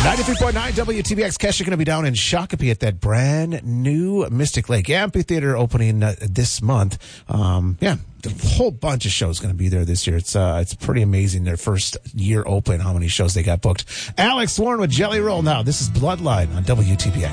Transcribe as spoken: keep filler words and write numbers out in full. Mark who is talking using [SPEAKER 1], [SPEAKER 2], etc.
[SPEAKER 1] ninety-three point nine W T B X. Kesha going to be down in Shakopee at that brand new Mystic Lake Amphitheater opening uh, this month. Um, yeah, a whole bunch of shows going to be there this year. It's uh, it's pretty amazing. Their first year open, how many shows they got booked. Alex Warren with Jelly Roll now. This is Bloodline on W T B X.